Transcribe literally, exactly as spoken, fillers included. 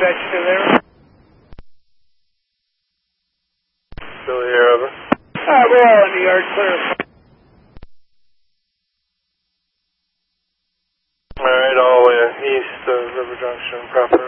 dispatch still there? Still here, over. Alright, we're all in the yard, clear. Alright, all the way east of River Junction proper.